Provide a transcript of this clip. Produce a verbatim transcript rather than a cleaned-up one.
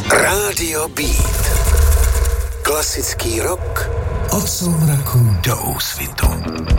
Rádio Beat. Klasický rock od soumraku do úsvitu.